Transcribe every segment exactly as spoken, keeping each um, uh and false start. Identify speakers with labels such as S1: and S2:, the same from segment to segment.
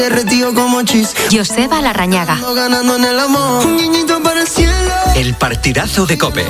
S1: Joseba Larrañaga.
S2: El partidazo de COPE.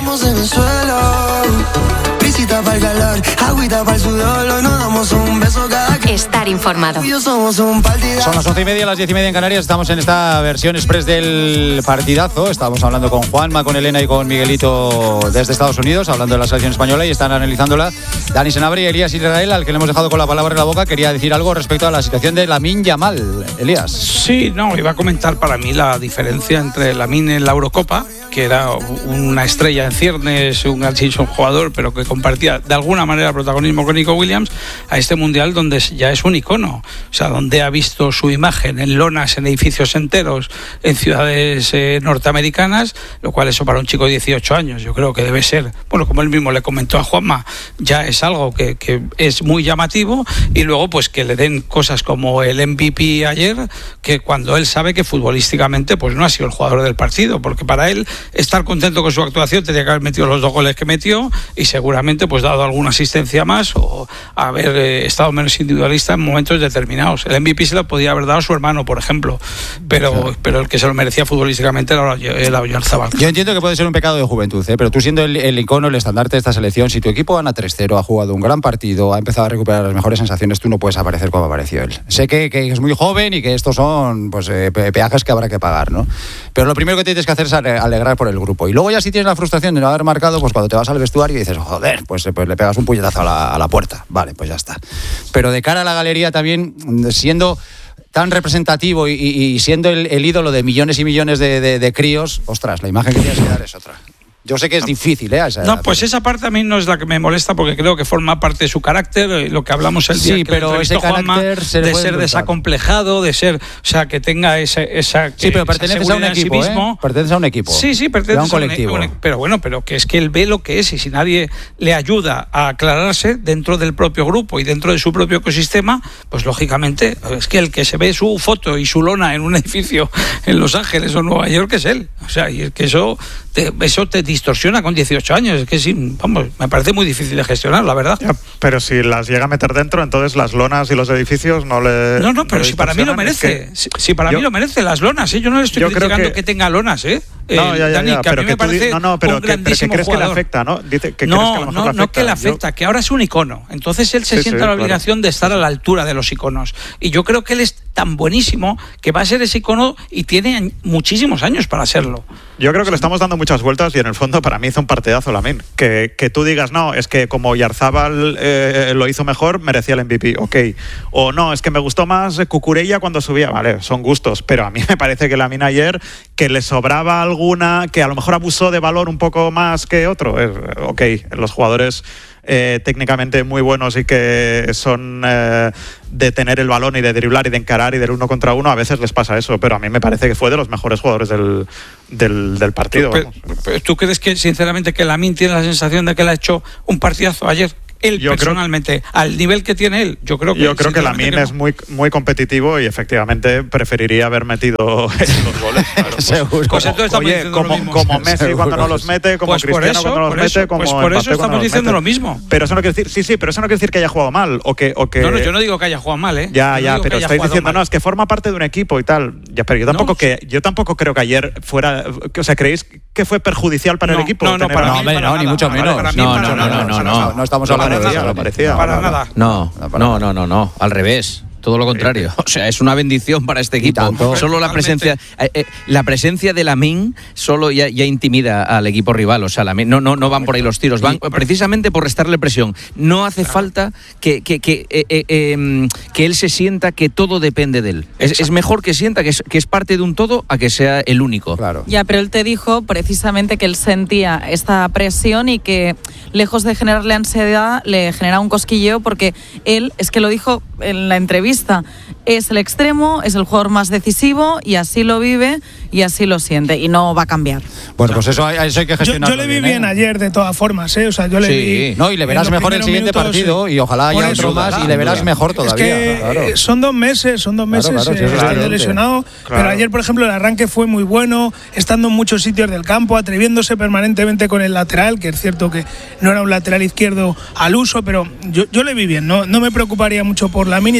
S1: Estar informado.
S3: Son las once y media, las diez y media en Canarias. Estamos en esta versión express del partidazo. Estamos hablando con Juanma, con Elena y con Miguelito desde Estados Unidos, hablando de la selección española, y están analizándola Dani Senabre y Elías Israel, al que le hemos dejado con la palabra en la boca. Quería decir algo respecto a la situación de Lamine Yamal. Elías.
S4: Sí, no, iba a comentar para mí la diferencia entre Lamine en la Eurocopa, que era una estrella en ciernes, un altísimo jugador, pero que compartía de alguna manera protagonismo con Nico Williams, a este mundial donde ya es un icono, o sea, donde ha visto su imagen en lonas, en edificios enteros, en ciudades eh, norteamericanas, lo cual eso para un chico de dieciocho años, yo creo que debe ser, bueno, como él mismo le comentó a Juanma, ya es algo que, que es muy llamativo, y luego pues que le den cosas como el M V P ayer, que cuando él sabe que futbolísticamente pues no ha sido el jugador del partido, porque para él estar contento con su actuación tenía que haber metido los dos goles que metió y seguramente pues dado alguna asistencia más o haber eh, estado menos individualista en momentos determinados. El M V P se lo podía haber dado a su hermano, por ejemplo, pero, claro. pero el que se lo merecía futbolísticamente era el Oyarzabal.
S3: Yo entiendo que puede ser un pecado de juventud, ¿eh? Pero tú siendo el, el icono, el estandarte de esta selección, si tu equipo gana tres cero, ha jugado un gran partido, ha empezado a recuperar las mejores sensaciones, tú no puedes aparecer como apareció él. Sé que, que es muy joven y que estos son pues eh, peajes que habrá que pagar, ¿no? Pero lo primero que tienes que hacer es alegrar por el grupo. Y luego ya si tienes la frustración de no haber marcado, pues cuando te vas al vestuario y dices, joder, pues, pues le pegas un puñetazo a la, a la puerta. Vale, pues ya está. Pero de cara a la galería también, siendo tan representativo y, y, y siendo el, el ídolo de millones y millones de, de, de críos, ostras, la imagen que tienes que dar es otra. Yo sé que es difícil, ¿eh? A esa edad,
S4: no, pues pero... esa parte a mí no es la que me molesta porque creo que forma parte de su carácter, lo que hablamos el día
S3: sí,
S4: que
S3: pero ese
S4: Juanma,
S3: carácter se
S4: de ser desacomplejado, de ser, o sea, que tenga esa, esa
S3: sí, pero perteneces a un equipo, sí ¿eh? Pertenece a un equipo.
S4: Sí, sí, pertenece
S3: a un colectivo.
S4: A un, pero bueno, pero que es que él ve lo que es y si nadie le ayuda a aclararse dentro del propio grupo y dentro de su propio ecosistema, pues lógicamente es que el que se ve su foto y su lona en un edificio en Los Ángeles o Nueva York es él. O sea, y es que eso te, eso te distorsiona con dieciocho años, es que sí, vamos, me parece muy difícil de gestionar, la verdad.
S5: Ya, pero si las llega a meter dentro, entonces las lonas y los edificios no le...
S4: No, no, pero no si para mí lo merece, es que si, si para yo, mí lo merece, las lonas, ¿eh? Yo no le estoy criticando que... que tenga lonas, ¿eh?
S5: No, ya, ya,
S4: Dani,
S5: ya,
S4: que a
S5: pero
S4: mí
S5: que
S4: me parece
S5: tú, no, no, pero
S4: un
S5: que, pero que crees
S4: jugador.
S5: que le afecta, ¿no? Dice que
S4: no,
S5: crees que a lo mejor
S4: no,
S5: le afecta.
S4: no que le afecta, yo... que ahora es un icono. Entonces él se sí, siente sí, la obligación claro. de estar a la altura de los iconos. Y yo creo que él es tan buenísimo que va a ser ese icono y tiene muchísimos años para serlo.
S5: Yo creo que le estamos dando muchas vueltas y en el fondo para mí hizo un partidazo Lamine. Que, que tú digas, no, es que como Oyarzabal eh, lo hizo mejor, merecía el M V P, ok. O no, es que me gustó más Cucurella cuando subía, vale, son gustos. Pero a mí me parece que Lamine ayer, que le sobraba alguna, que a lo mejor abusó de valor un poco más que otro. Eh, ok, los jugadores eh, técnicamente muy buenos y que son eh, de tener el balón y de driblar y de encarar y del uno contra uno, a veces les pasa eso, pero a mí me parece que fue de los mejores jugadores del, del, del partido.
S4: ¿Tú, pero, ¿Tú crees que sinceramente que Lamine tiene la sensación de que le ha hecho un partidazo ayer? Él yo personalmente, creo, al nivel que tiene él, yo creo que...
S5: Yo creo que Lamine que no. es muy, muy competitivo y efectivamente preferiría haber metido los goles. Claro, pues,
S3: seguro.
S4: Pues entonces
S5: Oye,
S4: estamos
S5: como,
S4: lo mismo.
S5: como Messi
S3: seguro.
S5: cuando no los mete, como
S4: pues
S5: Cristiano
S4: eso,
S5: cuando no los
S4: eso,
S5: mete, como
S4: pues por eso estamos diciendo
S5: lo
S4: mismo.
S5: Pero eso no quiere decir, sí, sí, pero eso no quiere decir que haya jugado mal o que, o que...
S4: No, no, yo no digo que haya jugado mal, ¿eh?
S5: Ya,
S4: yo
S5: ya,
S4: no
S5: pero estáis diciendo,
S4: mal.
S5: no, es que forma parte de un equipo y tal. Ya, pero yo tampoco, no, que, yo tampoco creo que ayer fuera... O sea, ¿creéis que fue perjudicial para
S4: no,
S5: el equipo?
S4: No, no, para
S3: no,
S4: mí,
S3: hombre,
S4: para
S3: no,
S4: nada,
S3: ni mucho menos.
S4: Para mí,
S3: no,
S4: para
S3: no,
S4: nada,
S3: no, no, no, no estamos hablando de eso.
S5: Lo parecía.
S4: Para nada.
S6: No, no, no, no, no, al revés. Todo lo contrario, o sea, es una bendición para este equipo.
S3: Tanto,
S6: solo la presencia, eh, eh, la presencia de Lamine solo ya, ya intimida al equipo rival. O sea, Lamine, no, no, no van por ahí los tiros, van precisamente por restarle presión. No hace falta que que, que, eh, eh, eh, que él se sienta que todo depende de él. Es, es mejor que sienta que es, que es parte de un todo a que sea el único.
S3: Claro.
S7: Ya, pero él te dijo precisamente que él sentía esta presión y que lejos de generarle ansiedad le generaba un cosquilleo porque él, es que lo dijo en la entrevista, es el extremo, es el jugador más decisivo y así lo vive y así lo siente y no va a cambiar.
S3: Bueno, pues eso, eso hay que gestionarlo.
S8: Yo, yo le vi
S3: bien,
S8: bien
S3: ¿eh?
S8: ayer de todas formas, ¿eh? O sea, yo le
S3: sí.
S8: vi...
S3: No, y le verás mejor el siguiente minutos, partido sí. Y ojalá haya otro eso, más claro, y le verás mejor todavía.
S8: Es que
S3: claro.
S8: son dos meses, son dos meses
S3: claro, claro,
S8: eh,
S3: sí,
S8: estando lesionado, claro. Pero ayer, por ejemplo, el arranque fue muy bueno, estando en muchos sitios del campo, atreviéndose permanentemente con el lateral, que es cierto que no era un lateral izquierdo al uso, pero yo, yo le vi bien, no, no me preocuparía mucho por Lamine y tengo claro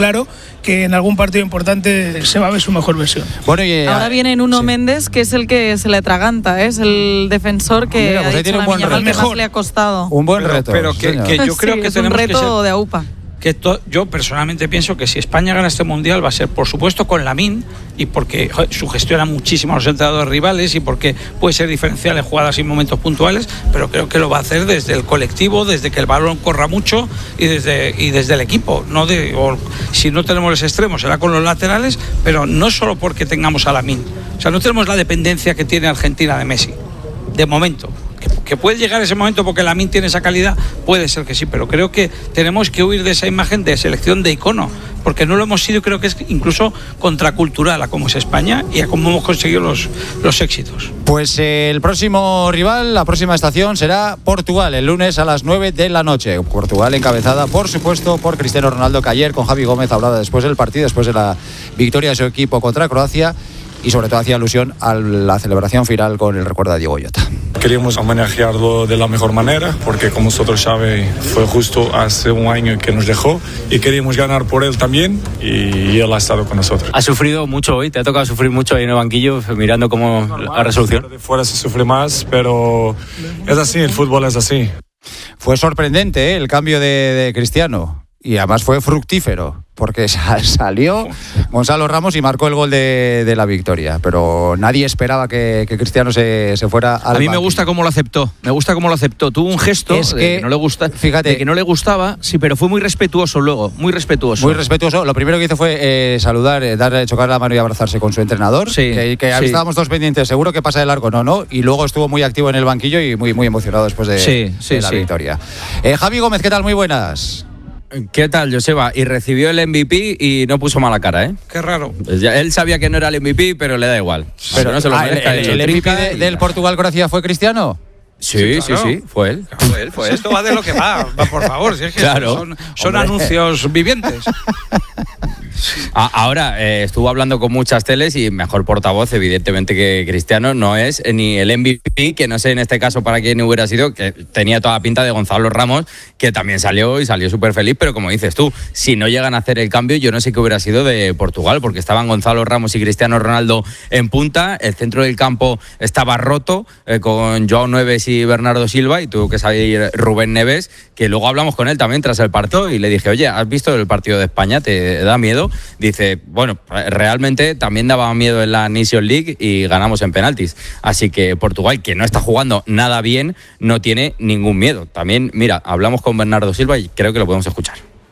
S8: claro que en algún partido importante se va a ver su mejor versión.
S3: Bueno, y, eh,
S7: ahora viene Nuno
S3: sí.
S7: Méndez, que es el que se le atraganta, ¿eh? Es el defensor que
S3: Mira, pues
S7: ha
S3: ahí tiene
S7: dicho
S3: un buen
S7: la Miñamal
S3: reto.
S7: que más le ha costado.
S3: Un buen
S4: pero,
S3: reto.
S4: Pero que,
S3: señor.
S4: que yo creo
S7: sí,
S4: que
S7: es
S4: tenemos
S7: un
S4: que
S7: reto
S4: ser,
S7: de AUPA.
S4: que to, yo personalmente pienso que si España gana este mundial va a ser, por supuesto, con Lamine, y porque joder, sugestiona muchísimo a los entrenadores rivales y porque puede ser diferencial en jugadas y momentos puntuales, pero creo que lo va a hacer desde el colectivo, desde que el balón corra mucho y desde y desde el equipo. No de, o, si no tenemos los extremos será con los laterales, pero no solo porque tengamos a Lamine. O sea, no tenemos la dependencia que tiene Argentina de Messi, de momento. Que, que puede llegar ese momento porque Lamine tiene esa calidad, puede ser que sí, pero creo que tenemos que huir de esa imagen de selección de icono, porque no lo hemos sido, creo que es incluso contracultural a cómo es España y a cómo hemos conseguido los, los éxitos.
S3: Pues eh, el próximo rival, la próxima estación será Portugal, el lunes a las nueve de la noche. Portugal encabezada, por supuesto, por Cristiano Ronaldo, que ayer con Javi Gómez hablaba después del partido, después de la victoria de su equipo contra Croacia, y sobre todo hacía alusión a la celebración final con el recuerdo de Diogo Jota.
S9: Queríamos homenajearlo de la mejor manera, porque como vosotros sabéis, fue justo hace un año que nos dejó y queríamos ganar por él también, y él ha estado con nosotros.
S10: ¿Has sufrido mucho hoy? ¿Te ha tocado sufrir mucho ahí en el banquillo mirando cómo normal, la resolución?
S9: De fuera se sufre más, pero es así, el fútbol es así.
S3: Fue sorprendente, ¿eh? El cambio de, de Cristiano, y además fue fructífero, porque salió Gonzalo Ramos y marcó el gol de, de la victoria, pero nadie esperaba que, que Cristiano se, se fuera al
S6: A mí
S3: banquillo.
S6: me gusta cómo lo aceptó, me gusta cómo lo aceptó. Tuvo un gesto
S3: Es
S6: de
S3: que,
S6: que no le gusta,
S3: fíjate,
S6: de que no le gustaba, sí, pero fue muy respetuoso luego, muy respetuoso.
S3: Muy respetuoso. Lo primero que hizo fue eh, saludar, eh, darle, chocar la mano y abrazarse con su entrenador.
S6: Sí,
S3: que, que
S6: sí.
S3: estábamos todos pendientes, seguro que pasa de largo, no, no. Y luego estuvo muy activo en el banquillo y muy, muy emocionado después de,
S6: Sí, sí,
S3: de la
S6: sí.
S3: victoria. Eh, Javi Gómez, ¿qué tal? Muy buenas.
S10: ¿Qué tal, Joseba? Y recibió el M V P y no puso mala cara, ¿eh?
S4: Qué raro.
S10: Pues ya, él sabía que no era el M V P, pero le da igual.
S3: Pero
S10: no se lo
S3: ah,
S10: merezca,
S3: el,
S10: él lo
S3: el M V P
S10: trinca
S3: de-
S10: y
S3: del
S10: ya.
S3: Portugal-Croacia fue Cristiano.
S10: Sí, sí,
S4: claro.
S10: sí, fue él.
S4: Fue él, fue esto va de lo que va, va por favor, si es que
S10: Claro.
S4: son, son
S3: Hombre.
S4: anuncios vivientes.
S10: A- Ahora, eh, estuvo hablando con muchas teles y mejor portavoz, evidentemente, que Cristiano no es eh, ni el M V P, que no sé en este caso para quién hubiera sido, que tenía toda la pinta de Gonzalo Ramos, que también salió y salió súper feliz, pero como dices tú, si no llegan a hacer el cambio, yo no sé qué hubiera sido de Portugal, porque estaban Gonzalo Ramos y Cristiano Ronaldo en punta, el centro del campo estaba roto, eh, con Joao Neves y Bernardo Silva, y tuvo que salir Rubén Neves, que luego hablamos con él también tras el partido y le dije, oye, ¿has visto el partido de España? ¿Te da miedo? Dice, bueno, realmente también daba miedo en la Nations League y ganamos en penaltis. Así que Portugal, que no está jugando nada bien, no tiene ningún miedo. También, mira, hablamos con Bernardo Silva y creo que lo podemos escuchar.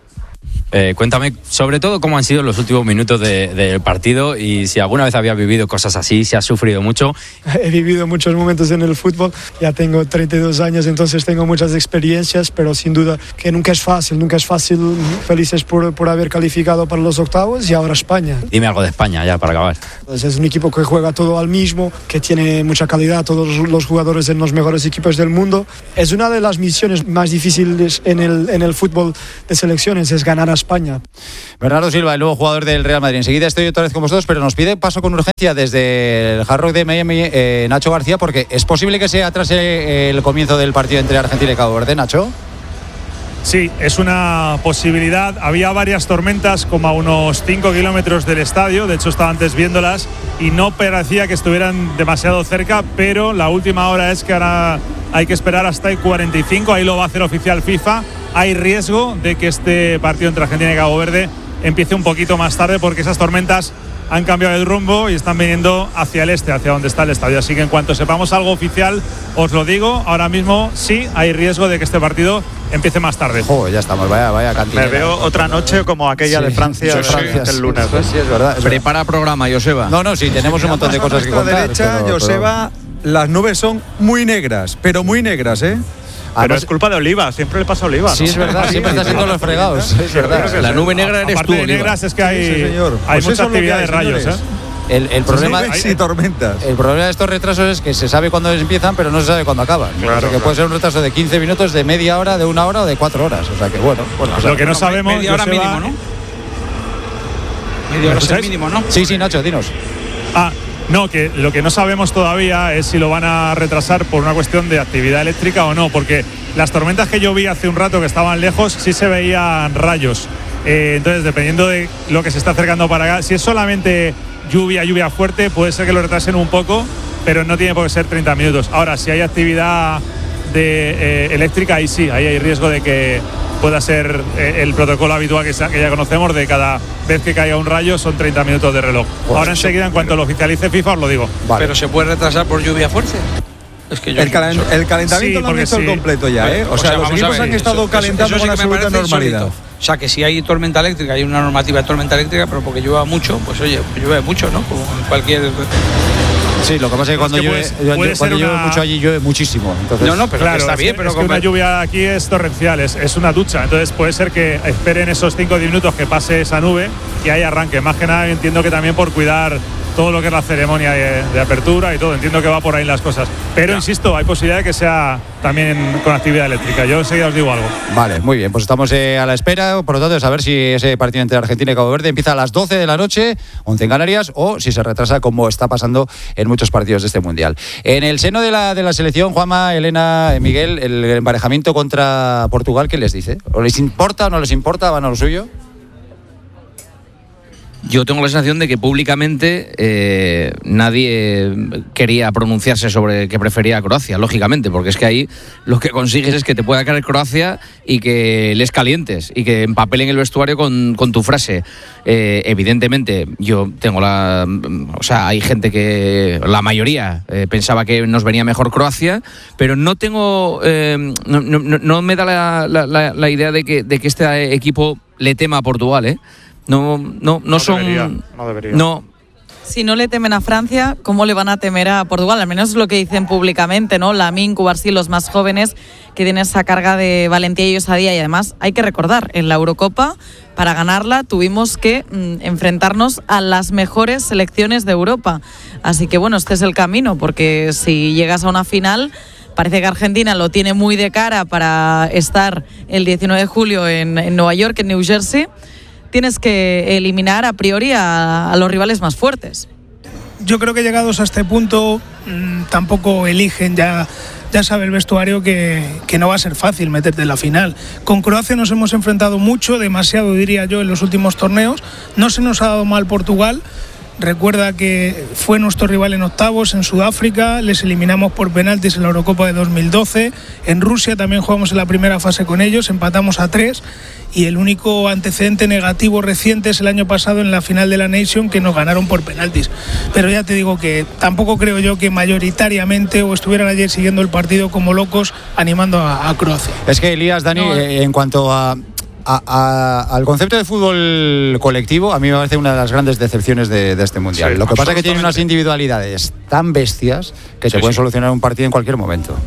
S10: Eh, cuéntame sobre todo cómo han sido los últimos minutos de- del partido y si alguna vez habías vivido cosas así, si has sufrido mucho.
S11: He vivido muchos momentos en el fútbol, ya tengo treinta y dos años, entonces tengo muchas experiencias, pero sin duda que nunca es fácil, nunca es fácil. Felices por, por haber calificado para los octavos y ahora España.
S10: Dime algo de España ya para acabar.
S11: Entonces es un equipo que juega todo al mismo, que tiene mucha calidad, todos los jugadores en los mejores equipos del mundo. Es una de las misiones más difíciles en el, en el fútbol de selecciones, es ganar a España.
S3: Bernardo Silva, el nuevo jugador del Real Madrid. Enseguida estoy otra vez con vosotros, pero nos pide paso con urgencia desde el Hard Rock de Miami, eh, Nacho García, porque es posible que se atrase el comienzo del partido entre Argentina y Cabo Verde, Nacho.
S12: Sí, es una posibilidad. Había varias tormentas como a unos cinco kilómetros del estadio. De hecho, estaba antes viéndolas y no parecía que estuvieran demasiado cerca, pero la última hora es que ahora hay que esperar hasta el cuarenta y cinco. Ahí lo va a hacer oficial FIFA. Hay riesgo de que este partido entre Argentina y Cabo Verde empiece un poquito más tarde porque esas tormentas han cambiado el rumbo y están viniendo hacia el este, hacia donde está el estadio. Así que en cuanto sepamos algo oficial, os lo digo. Ahora mismo sí hay riesgo de que este partido empiece más tarde.
S3: Joder, ya estamos, vaya, vaya cantidad.
S5: Me veo otra noche como aquella
S3: Sí,
S5: de Francia,
S3: sí,
S5: de
S3: Francia,
S5: el
S3: sí,
S5: lunes.
S3: sí, sí, es verdad. Es
S6: Prepara programa, Joseba.
S3: No, no, sí, tenemos un montón de cosas que
S13: A nuestra
S3: contar.
S13: derecha,
S3: pero-
S13: Joseba, las nubes son muy negras, pero muy negras, ¿eh?
S5: Pero
S3: Además-
S5: es culpa de Oliva, siempre le pasa a Oliva, ¿no?
S3: Sí, es verdad, siempre está haciendo los fregados. Es verdad.
S6: La nube negra eres
S12: Aparte
S6: tú,
S12: de
S6: Oliva.
S12: negras es que hay,
S13: Sí, señor.
S12: hay
S13: Pues
S12: mucha
S13: eso es lo que
S12: actividad
S13: hay,
S12: de rayos.
S13: señores.
S12: ¿eh?
S3: El, el problema,
S13: Nubes y tormentas.
S3: el problema de estos retrasos es que se sabe cuándo empiezan, pero no se sabe cuándo acaban.
S5: Claro,
S3: o sea, que
S5: claro.
S3: puede ser un retraso de quince minutos, de media hora, de una hora o de cuatro horas. O sea que bueno, bueno pues,
S12: Lo que no sabemos,
S4: Media hora
S12: Joseba-
S4: mínimo, ¿no? Media hora es el
S12: ¿Escucháis?
S4: mínimo, ¿no?
S3: Sí, sí, Nacho, dinos.
S12: Ah, no, que lo que no sabemos todavía es si lo van a retrasar por una cuestión de actividad eléctrica o no, porque las tormentas que yo vi hace un rato que estaban lejos sí se veían rayos, Eh, entonces, dependiendo de lo que se está acercando para acá, si es solamente lluvia, lluvia fuerte, puede ser que lo retrasen un poco, pero no tiene por qué ser treinta minutos. Ahora, si hay actividad de, eh, eléctrica, ahí sí, ahí hay riesgo de que pueda ser eh, el protocolo habitual que, que ya conocemos, de cada vez que caiga un rayo son treinta minutos de reloj. Pues Ahora enseguida, en cuanto lo oficialice FIFA, os lo digo.
S4: Vale. Pero se puede retrasar por lluvia fuerte. Es que yo
S13: el, calen el calentamiento sí, lo han hecho sí. el completo ya, ¿eh? O, o sea, sea los equipos ver, han estado eso, calentando eso, eso sí con absoluta normalidad. Insólito.
S4: O sea, que si hay tormenta eléctrica, hay una normativa de tormenta eléctrica, pero porque llueva mucho, pues oye, pues llueve mucho, ¿no? Como en cualquier...
S3: Sí, lo que pasa es que cuando, es que llueve, puede, puede cuando llueve una... mucho allí llueve muchísimo. Entonces...
S12: No, no, pero claro, está bien. Es, pero es que una lluvia aquí es torrencial, es, es una ducha. Entonces puede ser que esperen esos cinco o diez minutos que pase esa nube y ahí arranque. Más que nada entiendo que también por cuidar todo lo que es la ceremonia de, de apertura y todo. Entiendo que va por ahí las cosas. Pero ya. insisto, hay posibilidad de que sea también con actividad eléctrica. Yo enseguida os digo algo.
S3: Vale, muy bien. Pues estamos eh, a la espera, por lo tanto, de saber si ese partido entre Argentina y Cabo Verde empieza a las doce de la noche, once en Canarias, o si se retrasa, como está pasando en muchos partidos de este Mundial. En el seno de la, de la selección, Juanma, Elena, Miguel, el emparejamiento contra Portugal, ¿qué les dice? ¿O les importa o no les importa? ¿Van a lo suyo?
S6: Yo tengo la sensación de que públicamente eh, nadie quería pronunciarse sobre que prefería a Croacia, lógicamente, porque es que ahí lo que consigues es que te pueda caer Croacia y que les calientes y que empapelen el vestuario con, con tu frase. Eh, evidentemente, yo tengo la... O sea, hay gente que, la mayoría, eh, pensaba que nos venía mejor Croacia, pero no tengo... Eh, no, no, no me da la, la, la idea de que, de que este equipo le tema a Portugal, ¿eh? No, no, no, no son.
S5: Debería, no debería.
S6: No.
S7: Si no le temen a Francia, ¿cómo le van a temer a Portugal? Al menos es lo que dicen públicamente, ¿no? Lamine, Cubarsí, los más jóvenes, que tienen esa carga de valentía y osadía. Y además, hay que recordar, en la Eurocopa, para ganarla, tuvimos que mmm, enfrentarnos a las mejores selecciones de Europa. Así que, bueno, este es el camino, porque si llegas a una final, parece que Argentina lo tiene muy de cara para estar el diecinueve de julio en, en Nueva York, en New Jersey. Tienes que eliminar a priori a, a los rivales más fuertes.
S8: Yo creo que llegados a este punto mmm, tampoco eligen, ya, ya sabe el vestuario que, que no va a ser fácil meterte en la final. Con Croacia nos hemos enfrentado mucho, demasiado diría yo, en los últimos torneos. No se nos ha dado mal Portugal. Recuerda que fue nuestro rival en octavos en Sudáfrica, les eliminamos por penaltis en la Eurocopa de dos mil doce, en Rusia también jugamos en la primera fase con ellos, empatamos a tres, y el único antecedente negativo reciente es el año pasado en la final de la Nation, que nos ganaron por penaltis. Pero ya te digo que tampoco creo yo que mayoritariamente o estuvieran ayer siguiendo el partido como locos animando a, a Croacia.
S3: Es que Elías, Dani, no, eh, en cuanto a A, a, al concepto de fútbol colectivo, a mí me parece una de las grandes decepciones de, de este Mundial. Sí, lo que pasa es que tiene unas individualidades tan bestias que te sí, pueden sí. solucionar un partido en cualquier momento.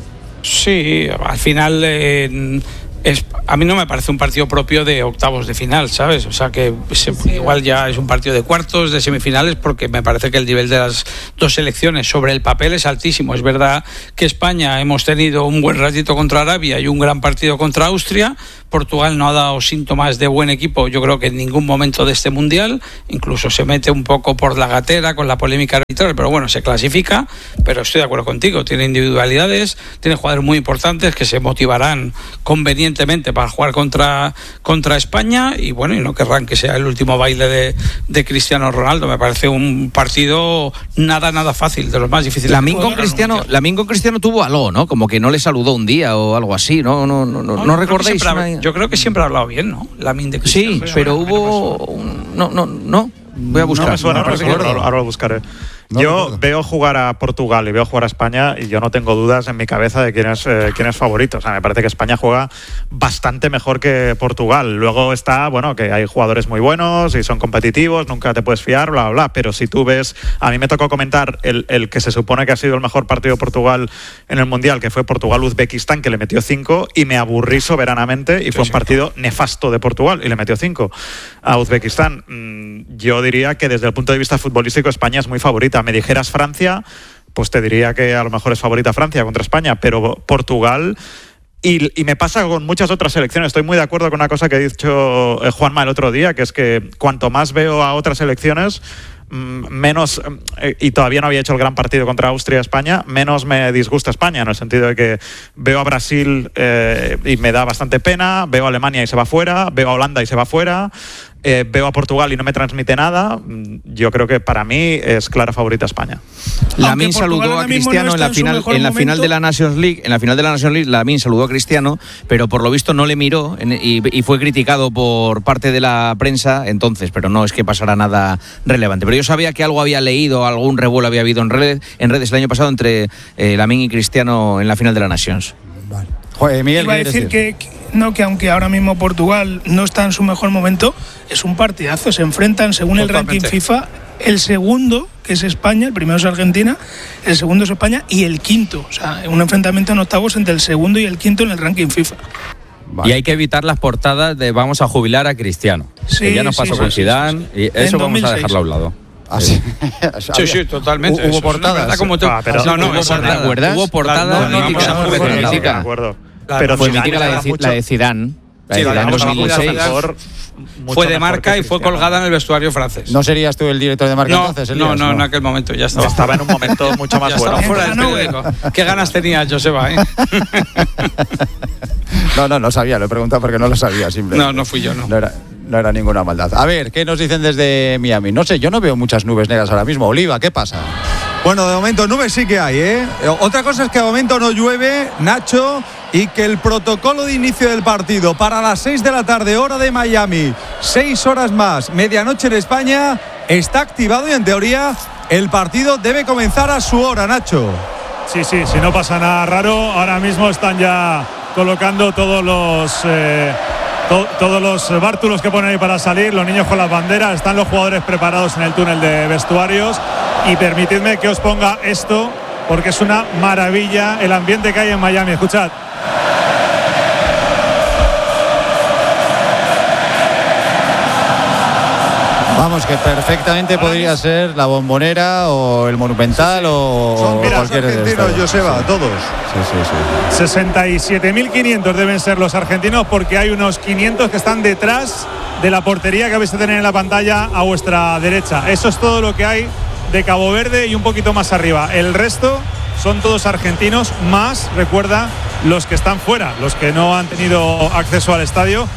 S4: Sí, al final eh, es, a mí no me parece un partido propio de octavos de final, ¿sabes? O sea que se, sí, igual ya es un partido de cuartos, de semifinales, porque me parece que el nivel de las dos selecciones sobre el papel es altísimo. Es verdad que España hemos tenido un buen ratito contra Arabia y un gran partido contra Austria. Portugal no ha dado síntomas de buen equipo, yo creo que en ningún momento de este Mundial, incluso se mete un poco por la gatera con la polémica arbitral, pero bueno, se clasifica, pero estoy de acuerdo contigo, tiene individualidades, tiene jugadores muy importantes que se motivarán convenientemente para jugar contra, contra España y bueno, y no querrán que sea el último baile de, de Cristiano Ronaldo. Me parece un partido nada, nada fácil, de los más difíciles.
S6: Lamine con Cristiano, Lamine con Cristiano tuvo algo, ¿no? Como que no le saludó un día o algo así, ¿no? No, no, no, no, no recordáis.
S4: Yo creo que siempre ha hablado bien, ¿no? Lamine de Cristiano.
S6: Sí, pero hubo... Un... No, no, no. Voy a buscar.
S5: No me suena, no, no, ahora, ahora lo buscaré. No, yo no veo jugar a Portugal y veo jugar a España y yo no tengo dudas en mi cabeza de quién es, eh, quién es favorito. O sea, me parece que España juega bastante mejor que Portugal. Luego está, bueno, que hay jugadores muy buenos y son competitivos, nunca te puedes fiar, bla, bla, bla. Pero si tú ves, a mí me tocó comentar el, el que se supone que ha sido el mejor partido de Portugal en el Mundial, que fue Portugal-Uzbekistán, que le metió cinco y me aburrí soberanamente y sí, fue un partido sí. nefasto de Portugal y le metió cinco a Uzbekistán. Mm, yo diría que desde el punto de vista futbolístico España es muy favorita. Me dijeras Francia, pues te diría que a lo mejor es favorita Francia contra España, pero Portugal, y, y me pasa con muchas otras selecciones. Estoy muy de acuerdo con una cosa que ha dicho Juanma el otro día, que es que cuanto más veo a otras selecciones, menos, y todavía no había hecho el gran partido contra Austria-España, menos me disgusta España, en el sentido de que veo a Brasil eh, y me da bastante pena, veo a Alemania y se va fuera, veo a Holanda y se va fuera, eh, veo a Portugal y no me transmite nada. Yo creo que para mí es clara favorita España.
S6: Lamine saludó a Cristiano no en la final en la final de la Nations League, en la final de la Nations League Lamine saludó a Cristiano, pero por lo visto no le miró en, y, y fue criticado por parte de la prensa entonces, pero no es que pasara nada relevante. Pero yo sabía que algo había leído, algún revuelo había habido en redes, en redes el año pasado entre eh, Lamine y Cristiano en la final de la Nations.
S3: Vale. Joder, Miguel,
S8: iba a decir que, que no que aunque ahora mismo Portugal no está en su mejor momento, es un partidazo. Se enfrentan según Totalmente. el ranking FIFA el segundo, que es España, el primero es Argentina, el segundo es España y el quinto. O sea, un enfrentamiento en octavos entre el segundo y el quinto en el ranking FIFA.
S10: Vale. Y hay que evitar las portadas de vamos a jubilar a Cristiano. Sí, que ya nos pasó sí, con sí, Zidane sí, sí. y eso vamos a dejarlo a un lado.
S4: Ah, sí. sí, sí, totalmente.
S3: Hubo portadas.
S4: Como tú.
S10: Ah, pero no, no,
S6: hubo portadas. ¿Recuerdas?
S10: Hubo portadas.
S6: No, mítica.
S5: De acuerdo.
S6: Pero fue mítica la de, la de Zidane. La de
S4: sí,
S6: Zidane
S4: dos mil seis. Fue de marca y fue colgada en el vestuario francés.
S3: ¿No serías tú el director de marca
S4: no,
S3: entonces,
S4: Elías? No, no,
S3: no,
S4: en aquel momento ya estaba.
S5: Estaba en un momento mucho más bueno.
S4: Fuera del periódico. ¿Qué ganas tenía Joseba, eh?
S3: No, no, no sabía, lo he preguntado porque no lo sabía, simplemente.
S4: No, no fui yo, no.
S3: No era, no era ninguna maldad. A ver, ¿qué nos dicen desde Miami? No sé, yo no veo muchas nubes negras ahora mismo. Oliva, ¿qué pasa?
S13: Bueno, de momento nubes sí que hay, ¿eh? Otra cosa es que de momento no llueve, Nacho, y que el protocolo de inicio del partido para las seis de la tarde, hora de Miami, seis horas más, medianoche en España, está activado y en teoría el partido debe comenzar a su hora, Nacho.
S12: Sí, sí, si no pasa nada raro, ahora mismo están ya colocando todos los... Eh, to, todos los bártulos que ponen ahí para salir, los niños con las banderas, están los jugadores preparados en el túnel de vestuarios. Y permitidme que os ponga esto, porque es una maravilla el ambiente que hay en Miami. Escuchad.
S3: Vamos, que perfectamente Ahora podría es... ser la Bombonera o el Monumental sí, sí. o,
S13: Son, mira,
S3: o cualquier
S13: argentinos, Joseba, todos.
S3: Sí, sí, sí.
S12: sesenta y siete mil quinientos deben ser los argentinos, porque hay unos quinientos que están detrás de la portería que vais a tener en la pantalla a vuestra derecha. Eso es todo lo que hay de Cabo Verde y un poquito más arriba. El resto son todos argentinos, más, recuerda, los que están fuera, los que no han tenido acceso al estadio.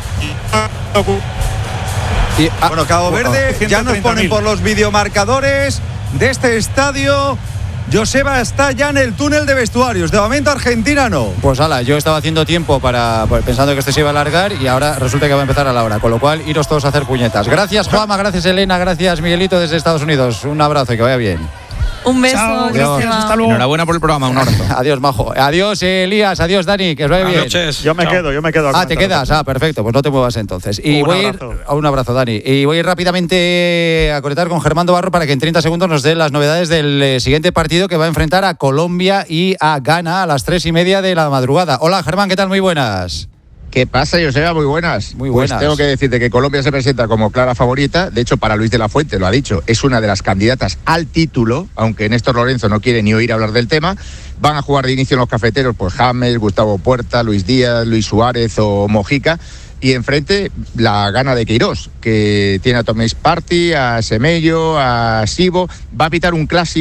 S13: Y, ah, bueno, Cabo Verde ya nos ponen por los videomarcadores de este estadio. Joseba está ya en el túnel de vestuarios. De momento Argentina no.
S3: Pues ala, yo estaba haciendo tiempo para pensando que esto se iba a alargar y ahora resulta que va a empezar a la hora. Con lo cual, iros todos a hacer puñetas. Gracias, Juanma, gracias, Elena, gracias, Miguelito, desde Estados Unidos. Un abrazo y que vaya bien.
S7: Un beso,
S8: Chao,
S7: gracias.
S8: Hasta luego.
S6: Enhorabuena por el programa, un abrazo.
S3: Adiós, Majo. Adiós, Elías. Adiós, Dani. Que os vaya bien.
S5: Noches. Yo me Chao. quedo, yo me quedo.
S3: Ah, te quedas. Ah, perfecto. Pues no te muevas entonces. Y
S5: un
S3: voy
S5: abrazo.
S3: A ir, un abrazo, Dani. Y voy a ir rápidamente a conectar con Germán Barro para que en treinta segundos nos dé las novedades del eh, siguiente partido que va a enfrentar a Colombia y a Ghana a las tres y media de la madrugada. Hola, Germán, ¿qué tal? Muy buenas.
S14: ¿Qué pasa, Joseba? Muy buenas.
S3: Muy buenas.
S14: Pues tengo que decirte que Colombia se presenta como clara favorita. De hecho, para Luis de la Fuente, lo ha dicho, es una de las candidatas al título, aunque Néstor Lorenzo no quiere ni oír hablar del tema. Van a jugar de inicio en los cafeteros, pues James, Gustavo Puerta, Luis Díaz, Luis Suárez o Mojica. Y enfrente la Ghana de Queiroz, que tiene a Tomás Partey, a Semello, a Sibo. Va a pitar un clásico